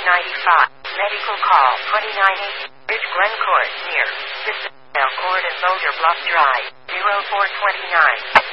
Medical call 2980. Ridge Glen Court near Court and Boulder Bluff Drive. 0429.